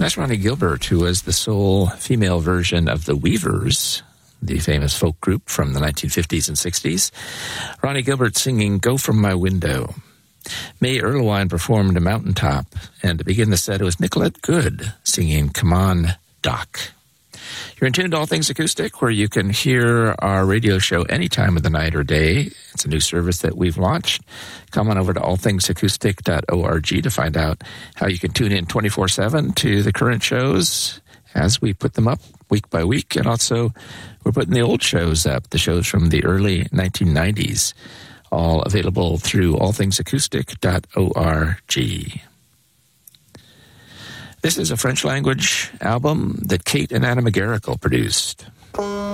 That's Ronnie Gilbert, who was the sole female version of the Weavers, the famous folk group from the 1950s and 60s. Ronnie Gilbert singing Go From My Window. May Erlewine performed a Mountaintop, and to begin the set it was Nicolette Good singing Come On, Doc. You're in tune to All Things Acoustic, where you can hear our radio show any time of the night or day. It's a new service that we've launched. Come on over to allthingsacoustic.org to find out how you can tune in 24/7 to the current shows as we put them up week by week. And also, we're putting the old shows up, the shows from the early 1990s, all available through allthingsacoustic.org. This is a French-language album that Kate and Anna McGarrigle produced.